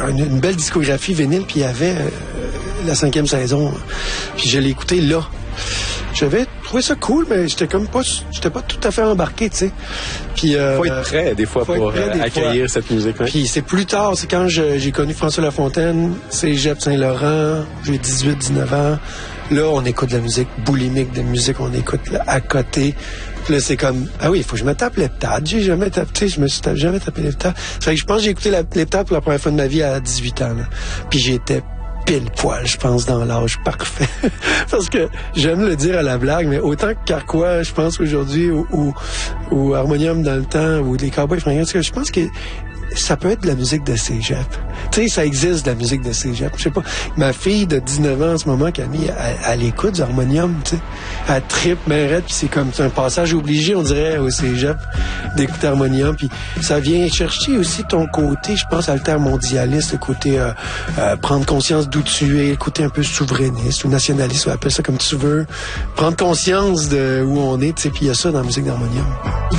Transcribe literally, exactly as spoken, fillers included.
une, une belle discographie vinyle, puis il y avait euh, la cinquième saison. Puis je l'ai écouté là. J'avais trouvé ça cool, mais j'étais comme pas, j'étais pas tout à fait embarqué, tu sais. Puis euh, faut être prêt des fois pour prêt, des accueillir fois. Cette musique-là. Puis c'est plus tard, c'est quand je, j'ai connu François Lafontaine, Cégep Saint-Laurent, j'ai dix-huit dix-neuf ans. Là, on écoute de la musique boulimique, de la musique on écoute là, à côté. Puis là, c'est comme, ah oui, il faut que je me tape l'heptade. J'ai jamais tapé, tu sais, je me suis tapé, jamais tapé l'heptade. Ça fait que je pense que j'ai écouté la, l'heptade pour la première fois de ma vie à dix-huit ans, là. Puis j'étais pile poil, je pense, dans l'âge parfait. Parce que j'aime le dire à la blague, mais autant que Carquois, je pense aujourd'hui, ou, ou, ou Harmonium dans le temps, ou les Cowboys fringants, je pense que ça peut être de la musique de cégep. Tu sais, ça existe de la musique de cégep. Je sais pas. Ma fille de dix-neuf ans en ce moment, Camille, elle, elle écoute du harmonium, tu sais. Elle trippe, ben raide, puis c'est comme c'est un passage obligé, on dirait, au cégep, d'écouter harmonium. Puis ça vient chercher aussi ton côté, je pense, altermondialiste, le côté euh, euh, prendre conscience d'où tu es, le côté un peu souverainiste ou nationaliste, ou appelle ça comme tu veux. Prendre conscience de où on est, tu sais, puis il y a ça dans la musique d'harmonium.